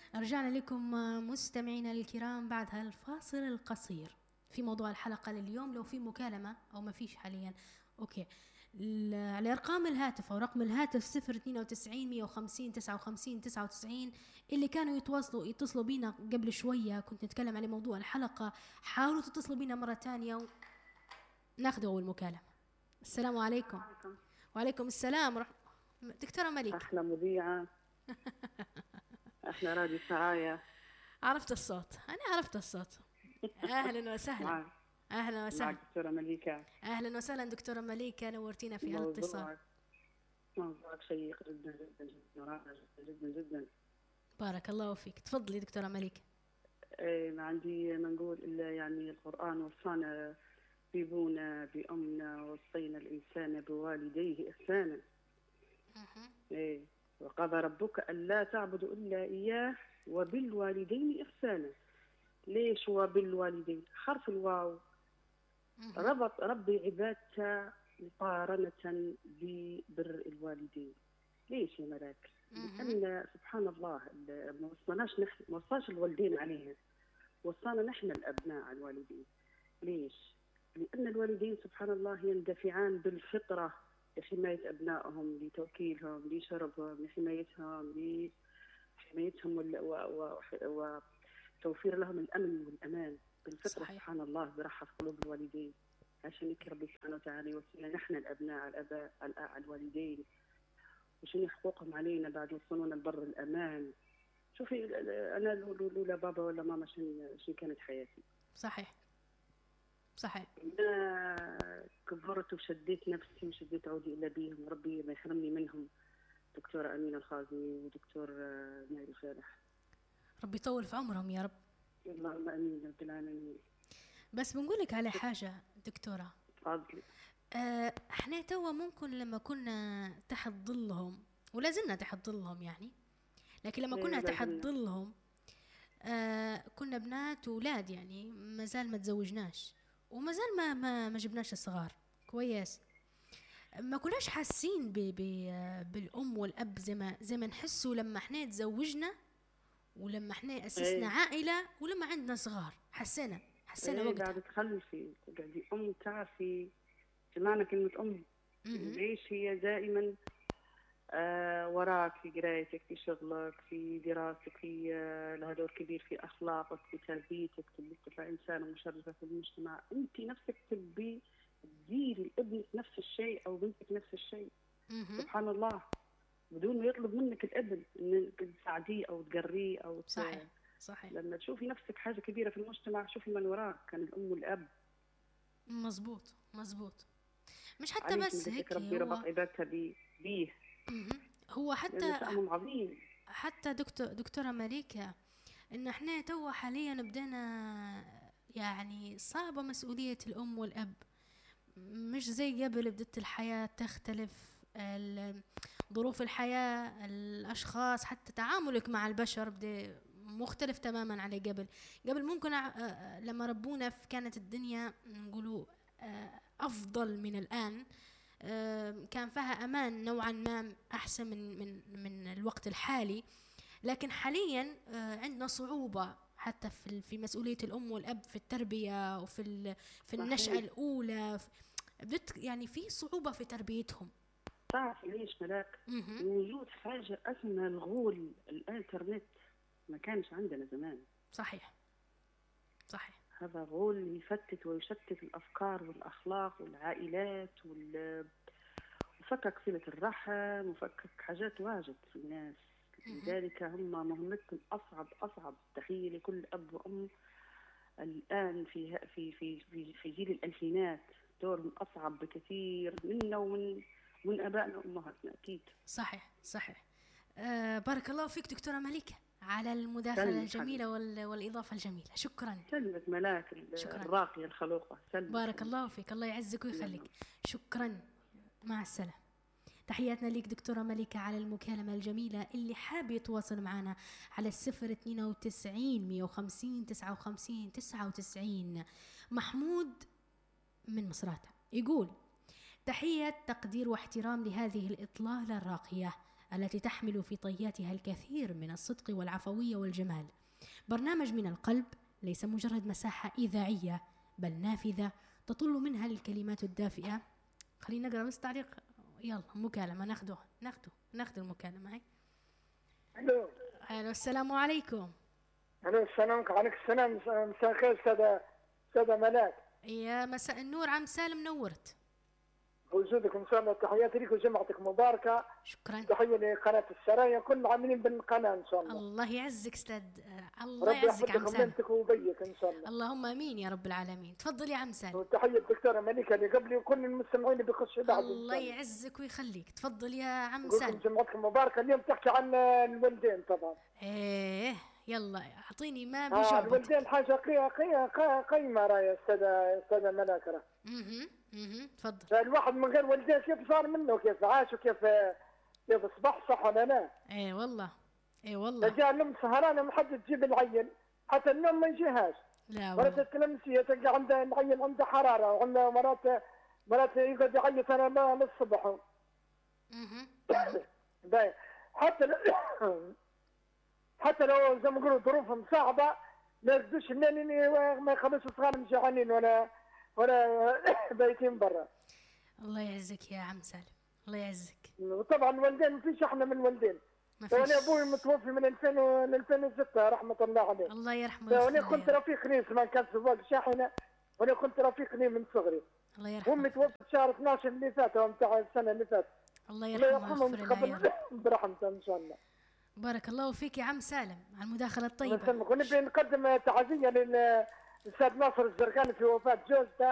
رجعنا لكم مستمعينا الكرام بعد هالفاصل القصير في موضوع الحلقة لليوم. لو في مكالمة أو ما فيش حاليا، أوكي، على أرقام الهاتف أو رقم الهاتف 092 150 59 99 اللي كانوا يتصلوا بينا قبل شوية. كنت نتكلم على موضوع الحلقة، حاولوا تتصلوا بينا مرة تانية وناخذ أول مكالمة. السلام عليكم. وعليكم السلام دكتورة ملك. أحلى مذيعة. أحلى راديو سعاية. عرفت الصوت، أنا عرفت الصوت. أهلا وسهلا. أهلا وسهلا. معك دكتورة مليكة. أهلا وسهلا دكتورة مليكة، نورتينا في هالاتصال. موضوعك شيق جدا جدا جدا، رائع جدا جدا جدا. بارك الله فيك. تفضلي دكتورة مليكة. ما عندي ما نقول إلا يعني القرآن وصانا بيبونا بأمنا، وصينا الإنسان بوالديه إحسانا. وقضى ربك ألا تعبدوا إلا إياه وبالوالدين إحسانا. ليش وبالوالدين؟ حرف الواو ربط ربي عبادته مقارنة ببر الوالدين. ليش يا ملاك؟ لأن سبحان الله ما وصاش الوالدين عليها، وصانا نحن الأبناء على الوالدين. ليش؟ لأن الوالدين سبحان الله يندفعان بالفطرة لحماية أبنائهم، لتوكيلهم، لشربهم، لحمايتهم وتوفير لهم الأمن والأمان بالفطرة. صحيح. سبحان الله برحف قلوب الوالدين، عشان ربي سبحانه وتعالى يوصينا نحن الأبناء على الآباء على الوالدين، وشنو حقوقهم علينا بعد وصلونا البر الأمان. شوفي أنا لولا بابا ولا ماما شن كانت حياتي. صحيح صحيح. أنا كبرت وشديت نفسي وشديت عودي إلى بيهم، وربي ما يحرمني منهم. دكتورة أمينة الخازمي ودكتور نايل الخالح، ربي يطول في عمرهم يا رب. اللهم امين رب العالمين. بس بنقول لك على حاجه دكتوره. تفضلي. احنا توا ممكن لما كنا تحت ظلهم، ولا زلنا تحت ظلهم يعني، لكن لما كنا تحت ظلهم كنا بنات وولاد، يعني ما زال ما تزوجناش وما زال ما جبناش الصغار كويس. ما كناش حاسين بالأم والأب زي ما نحسوا لما احنا تزوجنا، ولما احنا أسسنا عائلة، ولما عندنا صغار حسينا وقتها. بعد تخلفي تقعدي أم، تعرفي معنى كلمة أم. ليش هي دائما وراك في قرايتك، في شغلك، في دراستك، في لها دور كبير في أخلاقك، في تربيتك، تبي تطلع إنسانة مشرفة في المجتمع. أنت نفسك تبي تديري لابنك نفس الشيء أو بنتك نفس الشيء. سبحان الله، بدون ما يطلب منك الابن انك تساعديه او تقريه او صحيح. لما تشوفي نفسك حاجه كبيره في المجتمع، شوفي من وراك كان الام والاب. مزبوط. مش حتى بس هيك، ربي ربط عبادتها بيه. هو حتى عظيم. حتى دكتورة مليكة، ان احنا تو حاليا بدنا يعني صعبة مسؤولية الام والاب، مش زي قبل. بدت الحياة تختلف، ظروف الحياة، الأشخاص، حتى تعاملك مع البشر بدأ مختلف تماما على قبل ممكن لما ربونا كانت الدنيا نقولوا أفضل من الآن، كان فيها أمان نوعا ما أحسن من الوقت الحالي. لكن حاليا عندنا صعوبة حتى في مسؤولية الأم والأب، في التربية وفي النشأة الأولى، يعني في صعوبة في تربيتهم. تعرف ليش ملاك؟ وجود حاجة اسمها الغول، الانترنت ما كانش عندنا زمان. صحيح. هذا غول يفتت ويشتت الأفكار والأخلاق والعائلات وفكك صلة الرحم وفكك حاجات واجد في الناس. لذلك هم مهمتهم أصعب. تخيلي كل أب وأم الآن في جيل الألفينات دورهم أصعب بكثير منا ومن أبائنا وأمهاتنا أكيد. صحيح. بارك الله فيك دكتورة مليكة على المداخلة الجميلة والإضافة الجميلة. شكرا. سلمك ملاك الراقية الخلوقة. بارك الله فيك، الله يعزك ويخليك. شكرا، مع السلامة. تحياتنا ليك دكتورة مليكة على المكالمة الجميلة. اللي حاب يتواصل معنا على 092 150 59 99. محمود من مصراتة يقول: تحية تقدير واحترام لهذه الإطلالة الراقية. التي تحمل في طياتها الكثير من الصدق والعفوية والجمال. برنامج من القلب ليس مجرد مساحة إذاعية، بل نافذة تطل منها الكلمات الدافئة. خلينا نقرأ بس تعليق. يلا مكالمة، ناخذ المكالمة هاي. الو السلام عليكم. الو السلام عليكم. السلام. مساء الخير استاذة ملاك. يا مساء النور عم سالم، نورت بوجودكم. ان شاء الله تحياتي لك وجمعتك مباركه. شكرا. تحيه لقناه السرايا كل العاملين بالقناه ان شاء الله. الله يعزك استاذ، الله ربي يعزك عم سالم. بنتك وبيك ان شاء الله. اللهم امين يا رب العالمين. تفضل يا عم سالم. وتحيه الدكتوره مليكه اللي قبلي وكل المستمعين اللي بيخشوا بعد. الله يعزك ويخليك. تفضل يا عم سالم. سالم. جمعتكم مباركه. اليوم تحكي عن الولدين طبعا. ايه يلا اعطيني ما بجعبتك. الولدين حاجه قيمه راي استاذه ملاك. تفضل. الواحد من غير والدين كيف صار منه، كيف عاش وكيف اصبح، صح ولا لا؟ ايه والله. جاء الام سهرانه ما حد تجيب العيل، حتى النوم ما يجيهاش. لا مرات التلمسيه تلقى عندها العيل عنده حراره، وعندها مرات يقعد يعيط انا للصبح. باين. حتى لو زي ما يقولوا ظروفهم صعبه ما يقدرش الليل ما يخلصوا صغارهم جعانين ولا بايتين برا. الله يعزك يا عم سالم، الله يعزك. وطبعا الوالدين ما فيش احنا من والدين. انا ابوي متوفي من 2006 رحمه الله عليه. الله يرحمه. وانا كنت رفيق لي ما كان سواق شاحنه، وانا كنت رفيق لي من صغري. الله يرحمه. امي توفت شهر 12 اللي فات، نتاع السنه اللي فاتت. الله يرحمه ويغفر برحمته ان شاء الله. بارك الله فيك يا عم سالم على المداخله الطيبه. ونبي نقدم تعزيه للاستاذ ناصر الزرقاني في وفاه جوزته.